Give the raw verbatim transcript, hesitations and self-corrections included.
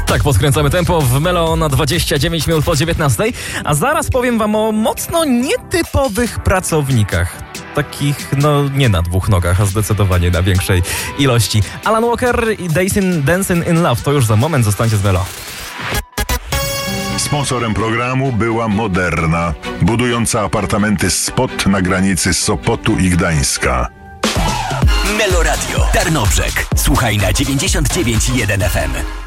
Tak, podkręcamy tempo w Melo na dwadzieścia dziewięć minut po dziewiętnastej, a zaraz powiem wam o mocno nietypowych pracownikach. Takich, no nie na dwóch nogach, a zdecydowanie na większej ilości. Alan Walker i Dancing in Love to już za moment, zostańcie z Melo. Sponsorem programu była Moderna, budująca apartamenty Spot na granicy Sopotu i Gdańska. Melo Radio, Tarnobrzeg. Słuchaj na dziewięćdziesiąt dziewięć i jeden F M.